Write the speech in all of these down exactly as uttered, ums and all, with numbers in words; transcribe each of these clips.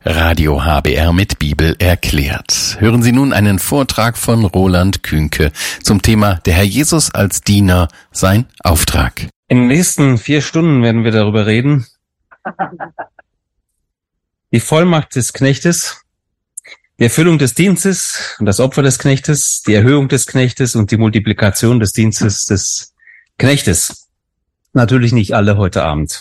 Radio H B R mit Bibel erklärt. Hören Sie nun einen Vortrag von Roland Kühnke zum Thema Der Herr Jesus als Diener, sein Auftrag. In den nächsten vier Stunden werden wir darüber reden. Die Vollmacht des Knechtes, die Erfüllung des Dienstes und das Opfer des Knechtes, die Erhöhung des Knechtes und die Multiplikation des Dienstes des Knechtes. Natürlich nicht alle heute Abend.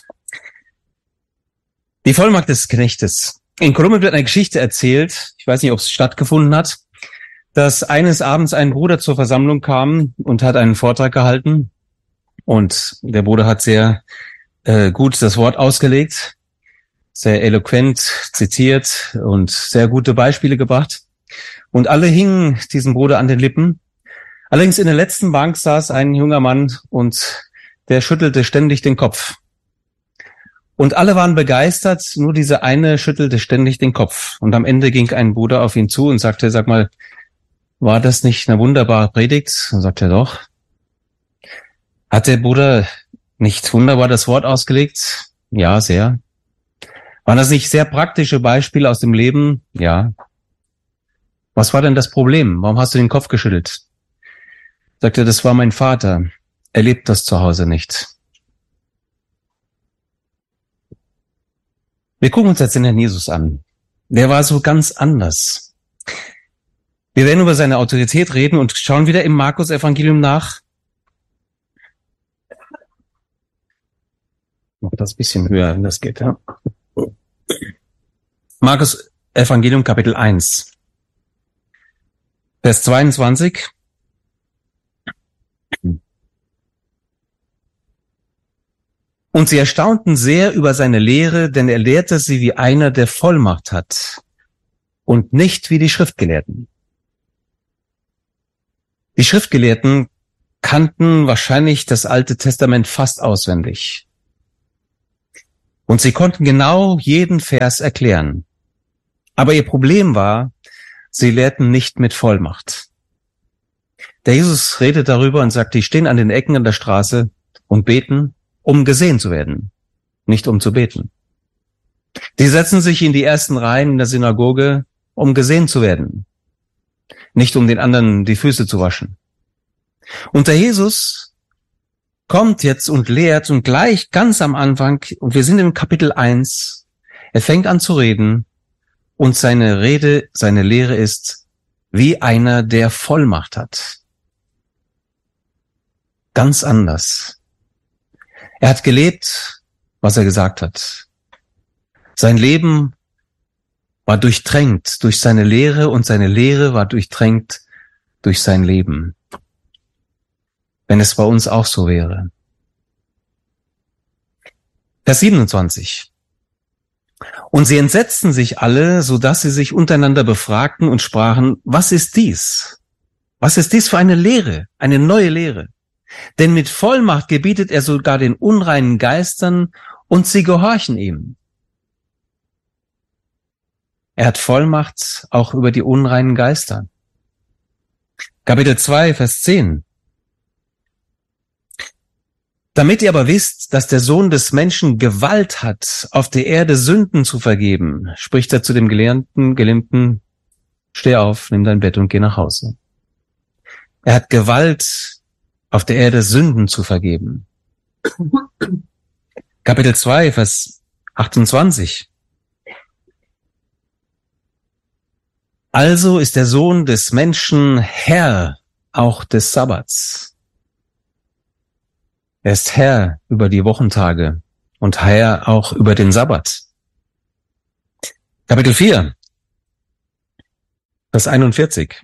Die Vollmacht des Knechtes. In Kolumbien wird eine Geschichte erzählt, ich weiß nicht, ob es stattgefunden hat, dass eines Abends ein Bruder zur Versammlung kam und hat einen Vortrag gehalten. Und der Bruder hat sehr äh, gut das Wort ausgelegt, sehr eloquent zitiert und sehr gute Beispiele gebracht. Und alle hingen diesem Bruder an den Lippen. Allerdings in der letzten Bank saß ein junger Mann und der schüttelte ständig den Kopf. Und alle waren begeistert, nur diese eine schüttelte ständig den Kopf. Und am Ende ging ein Bruder auf ihn zu und sagte, sag mal, war das nicht eine wunderbare Predigt? Und sagte er, doch. Hat der Bruder nicht wunderbar das Wort ausgelegt? Ja, sehr. Waren das nicht sehr praktische Beispiele aus dem Leben? Ja. Was war denn das Problem? Warum hast du den Kopf geschüttelt? Sagte er, das war mein Vater. Er lebt das zu Hause nicht. Wir gucken uns jetzt den Herrn Jesus an. Der war so ganz anders. Wir werden über seine Autorität reden und schauen wieder im Markus-Evangelium nach. Mach das ein bisschen höher, wenn das geht, ja. Markus-Evangelium Kapitel eins, Vers zweiundzwanzig. Und sie erstaunten sehr über seine Lehre, denn er lehrte sie wie einer, der Vollmacht hat und nicht wie die Schriftgelehrten. Die Schriftgelehrten kannten wahrscheinlich das Alte Testament fast auswendig. Und sie konnten genau jeden Vers erklären. Aber ihr Problem war, sie lehrten nicht mit Vollmacht. Der Jesus redet darüber und sagt, die stehen an den Ecken an der Straße und beten, um gesehen zu werden, nicht um zu beten. Die setzen sich in die ersten Reihen in der Synagoge, um gesehen zu werden, nicht um den anderen die Füße zu waschen. Und der Jesus kommt jetzt und lehrt und gleich ganz am Anfang, und wir sind im Kapitel eins, er fängt an zu reden und seine Rede, seine Lehre ist wie einer, der Vollmacht hat. Ganz anders. Er hat gelebt, was er gesagt hat. Sein Leben war durchtränkt durch seine Lehre und seine Lehre war durchtränkt durch sein Leben. Wenn es bei uns auch so wäre. Vers siebenundzwanzig. Und sie entsetzten sich alle, so dass sie sich untereinander befragten und sprachen, was ist dies? Was ist dies für eine Lehre, eine neue Lehre? Denn mit Vollmacht gebietet er sogar den unreinen Geistern und sie gehorchen ihm. Er hat Vollmacht auch über die unreinen Geister. Kapitel zwei, Vers zehn. Damit ihr aber wisst, dass der Sohn des Menschen Gewalt hat, auf der Erde Sünden zu vergeben, spricht er zu dem Gelernten, Gelähmten, steh auf, nimm dein Bett und geh nach Hause. Er hat Gewalt, auf der Erde Sünden zu vergeben. Kapitel zwei, Vers achtundzwanzig. Also ist der Sohn des Menschen Herr auch des Sabbats. Er ist Herr über die Wochentage und Herr auch über den Sabbat. Kapitel vier, Vers einundvierzig.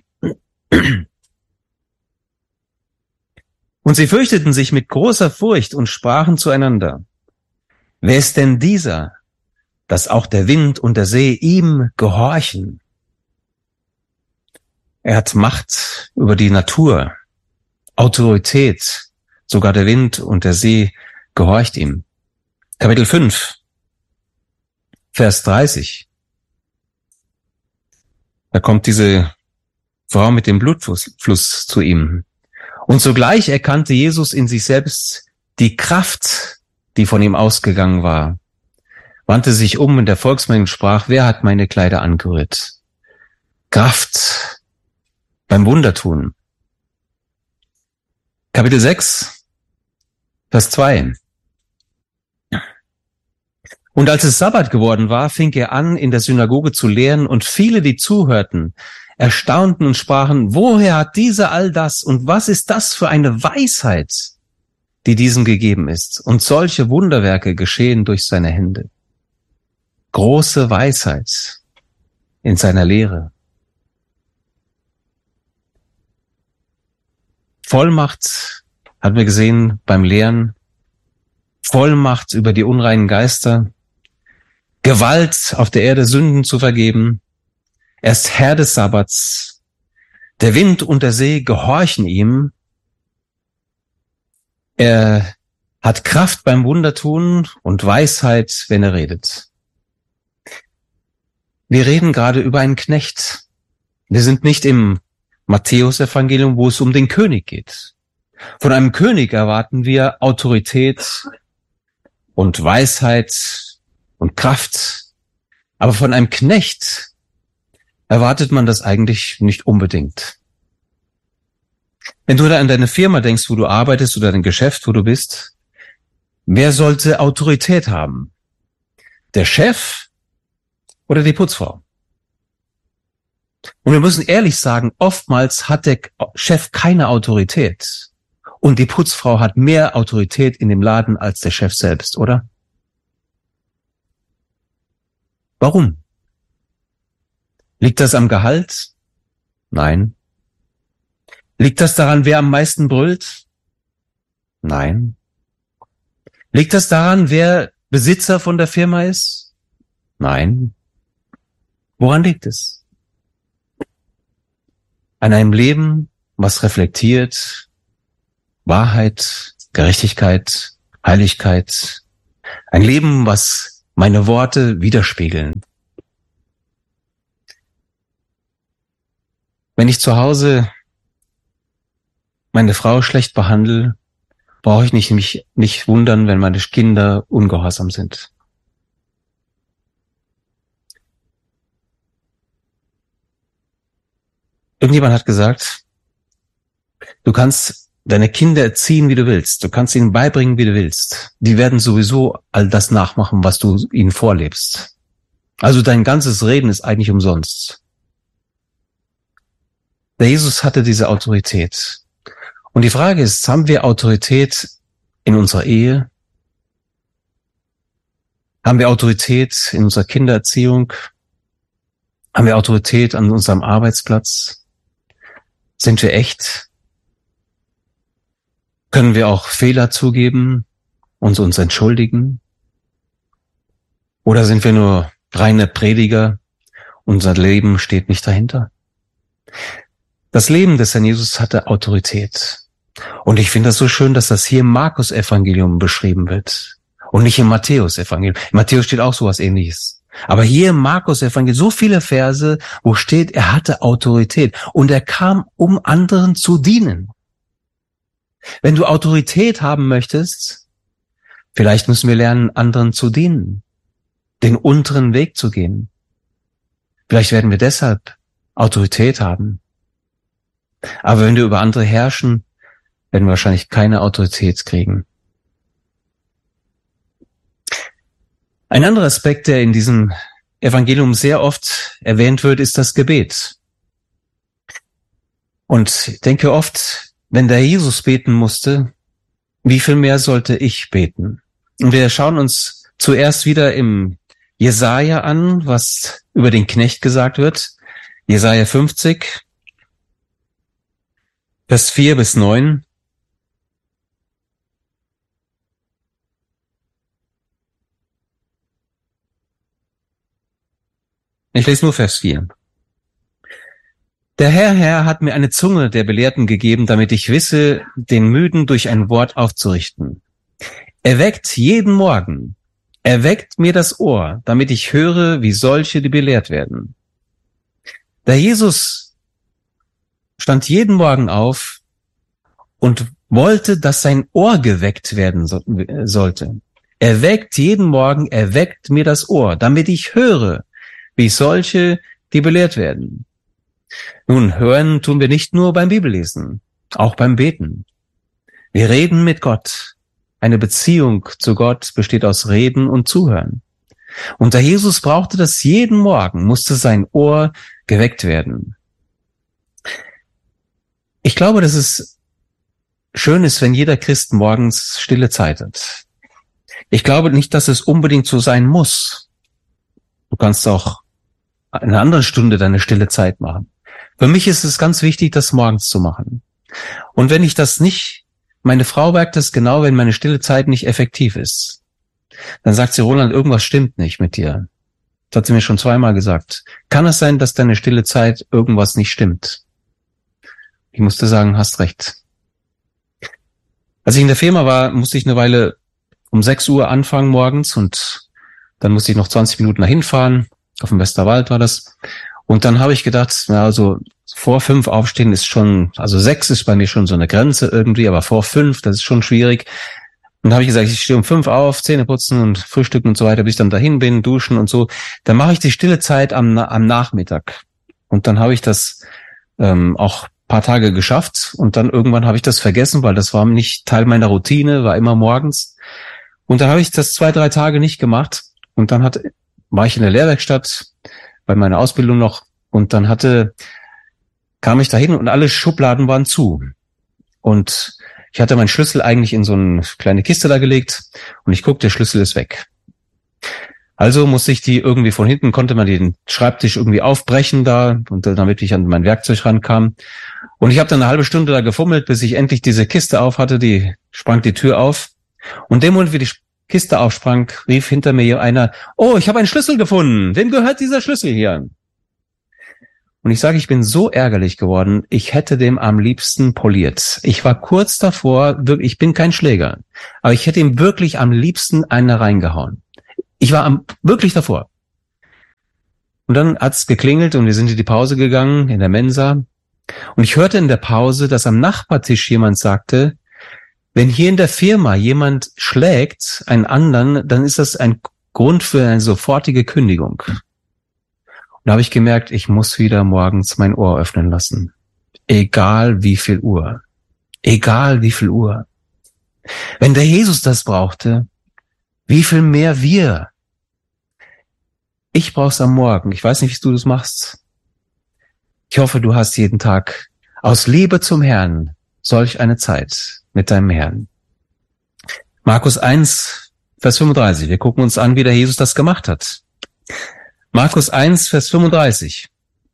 Und sie fürchteten sich mit großer Furcht und sprachen zueinander, wer ist denn dieser, dass auch der Wind und der See ihm gehorchen? Er hat Macht über die Natur, Autorität, sogar der Wind und der See gehorcht ihm. Kapitel fünf, Vers dreißig. Da kommt diese Frau mit dem Blutfluss Fluss zu ihm. Und sogleich erkannte Jesus in sich selbst die Kraft, die von ihm ausgegangen war. wandte sich um in der Volksmenge und sprach, wer hat meine Kleider angerührt? Kraft beim Wundertun. Kapitel sechs, Vers zwei. Und als es Sabbat geworden war, fing er an, in der Synagoge zu lehren, und viele, die zuhörten, erstaunten und sprachen, woher hat dieser all das und was ist das für eine Weisheit, die diesem gegeben ist? Und solche Wunderwerke geschehen durch seine Hände. Große Weisheit in seiner Lehre. Vollmacht, hatten wir gesehen beim Lehren, Vollmacht über die unreinen Geister, Gewalt auf der Erde, Sünden zu vergeben. Er ist Herr des Sabbats. Der Wind und der See gehorchen ihm. Er hat Kraft beim Wundertun und Weisheit, wenn er redet. Wir reden gerade über einen Knecht. Wir sind nicht im Matthäus-Evangelium, wo es um den König geht. Von einem König erwarten wir Autorität und Weisheit und Kraft. Aber von einem Knecht erwartet man das eigentlich nicht unbedingt. Wenn du da an deine Firma denkst, wo du arbeitest, oder dein Geschäft, wo du bist, wer sollte Autorität haben? Der Chef oder die Putzfrau? Und wir müssen ehrlich sagen, oftmals hat der Chef keine Autorität. Und die Putzfrau hat mehr Autorität in dem Laden als der Chef selbst, oder? Warum? Liegt das am Gehalt? Nein. Liegt das daran, wer am meisten brüllt? Nein. Liegt das daran, wer Besitzer von der Firma ist? Nein. Woran liegt es? An einem Leben, was reflektiert Wahrheit, Gerechtigkeit, Heiligkeit. Ein Leben, was meine Worte widerspiegeln. Wenn ich zu Hause meine Frau schlecht behandle, brauche ich nicht, mich nicht wundern, wenn meine Kinder ungehorsam sind. Irgendjemand hat gesagt, du kannst deine Kinder erziehen, wie du willst. Du kannst ihnen beibringen, wie du willst. Die werden sowieso all das nachmachen, was du ihnen vorlebst. Also dein ganzes Reden ist eigentlich umsonst. Der Jesus hatte diese Autorität. Und die Frage ist, haben wir Autorität in unserer Ehe? Haben wir Autorität in unserer Kindererziehung? Haben wir Autorität an unserem Arbeitsplatz? Sind wir echt? Können wir auch Fehler zugeben und uns entschuldigen? Oder sind wir nur reine Prediger? Unser Leben steht nicht dahinter. Das Leben des Herrn Jesus hatte Autorität. Und ich finde das so schön, dass das hier im Markus-Evangelium beschrieben wird und nicht im Matthäus-Evangelium. Im Matthäus steht auch sowas Ähnliches. Aber hier im Markus-Evangelium so viele Verse, wo steht, er hatte Autorität und er kam, um anderen zu dienen. Wenn du Autorität haben möchtest, vielleicht müssen wir lernen, anderen zu dienen, den unteren Weg zu gehen. Vielleicht werden wir deshalb Autorität haben. Aber wenn wir über andere herrschen, werden wir wahrscheinlich keine Autorität kriegen. Ein anderer Aspekt, der in diesem Evangelium sehr oft erwähnt wird, ist das Gebet. Und ich denke oft, wenn der Jesus beten musste, wie viel mehr sollte ich beten? Und wir schauen uns zuerst wieder im Jesaja an, was über den Knecht gesagt wird. Jesaja fünfzig, Vers vier bis neun. Ich lese nur Vers vier. Der Herr, Herr hat mir eine Zunge der Belehrten gegeben, damit ich wisse, den Müden durch ein Wort aufzurichten. Er weckt jeden Morgen, er weckt mir das Ohr, damit ich höre, wie solche, die belehrt werden. Der Jesus stand jeden Morgen auf und wollte, dass sein Ohr geweckt werden so, sollte. Er weckt jeden Morgen, er weckt mir das Ohr, damit ich höre, wie solche, die belehrt werden. Nun, hören tun wir nicht nur beim Bibellesen, auch beim Beten. Wir reden mit Gott. Eine Beziehung zu Gott besteht aus Reden und Zuhören. Und der Jesus brauchte das jeden Morgen, musste sein Ohr geweckt werden. Ich glaube, dass es schön ist, wenn jeder Christ morgens stille Zeit hat. Ich glaube nicht, dass es unbedingt so sein muss. Du kannst auch eine andere Stunde deine stille Zeit machen. Für mich ist es ganz wichtig, das morgens zu machen. Und wenn ich das nicht, meine Frau merkt das genau, wenn meine stille Zeit nicht effektiv ist. Dann sagt sie, Roland, irgendwas stimmt nicht mit dir. Das hat sie mir schon zweimal gesagt. Kann es sein, dass deine stille Zeit irgendwas nicht stimmt? Ich musste sagen, hast recht. Als ich in der Firma war, musste ich eine Weile um sechs Uhr anfangen morgens und dann musste ich noch zwanzig Minuten dahin fahren. Auf dem Westerwald war das. Und dann habe ich gedacht, ja, also vor fünf aufstehen ist schon, also sechs ist bei mir schon so eine Grenze irgendwie, aber vor fünf, das ist schon schwierig. Und dann habe ich gesagt, ich stehe um fünf auf, Zähne putzen und frühstücken und so weiter, bis ich dann dahin bin, duschen und so. Dann mache ich die stille Zeit am, am Nachmittag. Und dann habe ich das ähm, auch paar Tage geschafft und dann irgendwann habe ich das vergessen, weil das war nicht Teil meiner Routine, war immer morgens. Und dann habe ich das zwei, drei Tage nicht gemacht und dann hat, war ich in der Lehrwerkstatt bei meiner Ausbildung noch und dann hatte, kam ich dahin und alle Schubladen waren zu. Und ich hatte meinen Schlüssel eigentlich in so eine kleine Kiste da gelegt und ich guck, der Schlüssel ist weg. Also musste ich die irgendwie von hinten, konnte man den Schreibtisch irgendwie aufbrechen da, und damit ich an mein Werkzeug rankam. Und ich habe dann eine halbe Stunde da gefummelt, bis ich endlich diese Kiste auf hatte, die sprang die Tür auf. Und dem Moment, wie die Kiste aufsprang, rief hinter mir einer, oh, ich habe einen Schlüssel gefunden. Wem gehört dieser Schlüssel hier? Und ich sage, ich bin so ärgerlich geworden, ich hätte dem am liebsten poliert. Ich war kurz davor, wirklich, ich bin kein Schläger, aber ich hätte ihm wirklich am liebsten eine reingehauen. Ich war am, wirklich davor. Und dann hat's geklingelt und wir sind in die Pause gegangen, in der Mensa. Und ich hörte in der Pause, dass am Nachbartisch jemand sagte, wenn hier in der Firma jemand schlägt einen anderen, dann ist das ein Grund für eine sofortige Kündigung. Und da habe ich gemerkt, ich muss wieder morgens mein Ohr öffnen lassen. Egal wie viel Uhr. Egal wie viel Uhr. Wenn der Jesus das brauchte, wie viel mehr wir. Ich brauch's am Morgen. Ich weiß nicht, wie du das machst. Ich hoffe, du hast jeden Tag aus Liebe zum Herrn solch eine Zeit mit deinem Herrn. Markus eins, Vers fünfunddreißig. Wir gucken uns an, wie der Jesus das gemacht hat. Markus eins, Vers fünfunddreißig.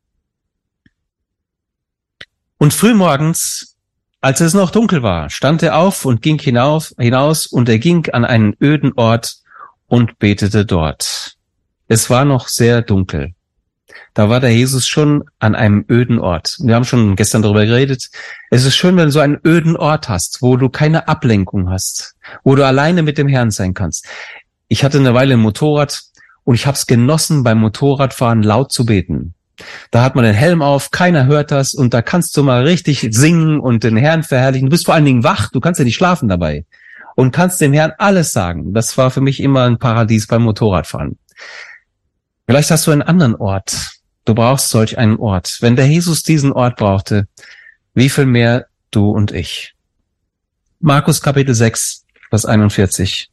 Und frühmorgens, als es noch dunkel war, stand er auf und ging hinauf, hinaus und er ging an einen öden Ort und betete dort. Es war noch sehr dunkel. Da war der Jesus schon an einem öden Ort. Wir haben schon gestern darüber geredet. Es ist schön, wenn du so einen öden Ort hast, wo du keine Ablenkung hast, wo du alleine mit dem Herrn sein kannst. Ich hatte eine Weile ein Motorrad und ich habe es genossen, beim Motorradfahren laut zu beten. Da hat man den Helm auf, keiner hört das und da kannst du mal richtig singen und den Herrn verherrlichen. Du bist vor allen Dingen wach, du kannst ja nicht schlafen dabei und kannst dem Herrn alles sagen. Das war für mich immer ein Paradies beim Motorradfahren. Vielleicht hast du einen anderen Ort. Du brauchst solch einen Ort. Wenn der Jesus diesen Ort brauchte, wie viel mehr du und ich. Markus Kapitel sechs, Vers einundvierzig.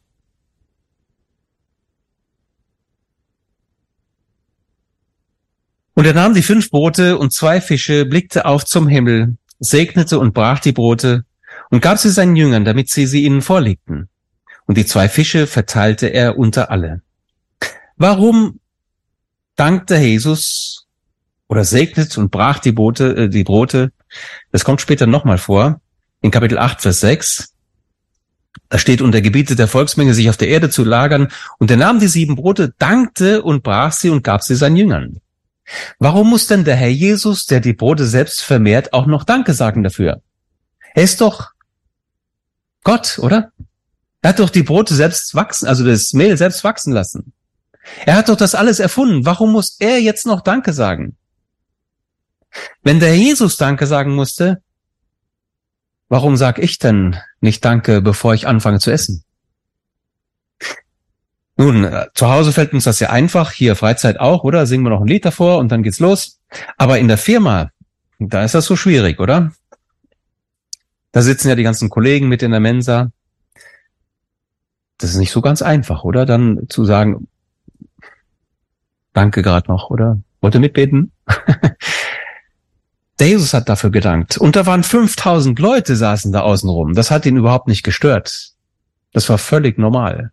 Und er nahm die fünf Brote und zwei Fische, blickte auf zum Himmel, segnete und brach die Brote und gab sie seinen Jüngern, damit sie sie ihnen vorlegten. Und die zwei Fische verteilte er unter alle. Warum dankte Jesus oder segnet und brach die Brote, äh, die Brote? Das kommt später nochmal vor, in Kapitel acht, Vers sechs. Da steht, und er gebietet der Volksmenge, sich auf der Erde zu lagern. Und er nahm die sieben Brote, dankte und brach sie und gab sie seinen Jüngern. Warum muss denn der Herr Jesus, der die Brote selbst vermehrt, auch noch Danke sagen dafür? Er ist doch Gott, oder? Er hat doch die Brote selbst wachsen, also das Mehl selbst wachsen lassen. Er hat doch das alles erfunden. Warum muss er jetzt noch Danke sagen? Wenn der Herr Jesus Danke sagen musste, warum sag ich denn nicht Danke, bevor ich anfange zu essen? Nun, äh, zu Hause fällt uns das ja einfach, hier Freizeit auch, oder? Singen wir noch ein Lied davor und dann geht's los. Aber in der Firma, da ist das so schwierig, oder? Da sitzen ja die ganzen Kollegen mit in der Mensa. Das ist nicht so ganz einfach, oder? Dann zu sagen, danke gerade noch, oder? Wollt ihr mitbeten? Der Jesus hat dafür gedankt. Und da waren fünftausend Leute saßen da außen rum. Das hat ihn überhaupt nicht gestört. Das war völlig normal.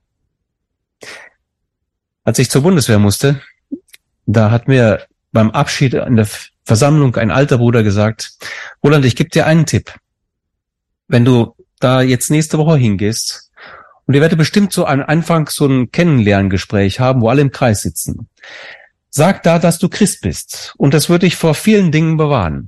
Als ich zur Bundeswehr musste, da hat mir beim Abschied in der Versammlung ein alter Bruder gesagt, Roland, ich gebe dir einen Tipp. Wenn du da jetzt nächste Woche hingehst und ihr werdet bestimmt so am Anfang so ein Kennenlerngespräch haben, wo alle im Kreis sitzen. Sag da, dass du Christ bist und das würde dich vor vielen Dingen bewahren.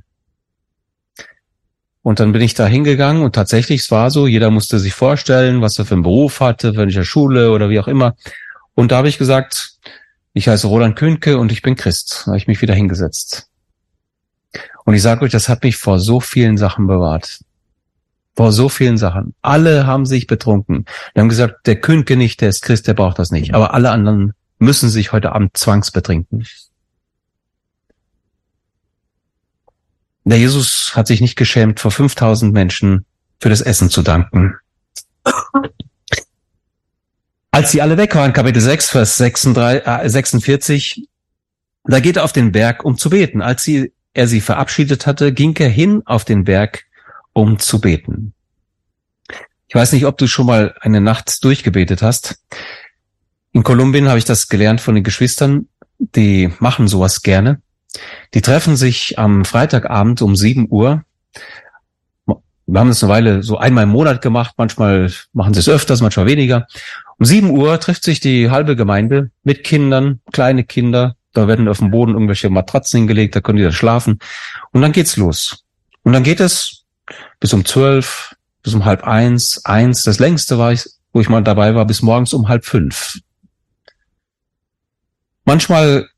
Und dann bin ich da hingegangen und tatsächlich, es war so, jeder musste sich vorstellen, was er für einen Beruf hatte, welche Schule oder wie auch immer. Und da habe ich gesagt, ich heiße Roland Kühnke und ich bin Christ. Da habe ich mich wieder hingesetzt. Und ich sage euch, das hat mich vor so vielen Sachen bewahrt. Vor so vielen Sachen. Alle haben sich betrunken. Die haben gesagt, der Kühnke nicht, der ist Christ, der braucht das nicht. Aber alle anderen müssen sich heute Abend zwangsbetrinken. Der Jesus hat sich nicht geschämt, vor fünftausend Menschen für das Essen zu danken. Als sie alle weg waren, Kapitel sechs, Vers sechsundvierzig, da geht er auf den Berg, um zu beten. Als sie, er sie verabschiedet hatte, ging er hin auf den Berg, um zu beten. Ich weiß nicht, ob du schon mal eine Nacht durchgebetet hast. In Kolumbien habe ich das gelernt von den Geschwistern, die machen sowas gerne. Die treffen sich am Freitagabend um sieben Uhr. Wir haben das eine Weile so einmal im Monat gemacht, manchmal machen sie es öfters, manchmal weniger. Um sieben Uhr trifft sich die halbe Gemeinde mit Kindern, kleine Kinder. Da werden auf dem Boden irgendwelche Matratzen hingelegt, da können die dann schlafen. Und dann geht's los. Und dann geht es bis um zwölf, bis um halb eins, eins. Das längste war ich, wo ich mal dabei war, bis morgens um halb fünf. Manchmal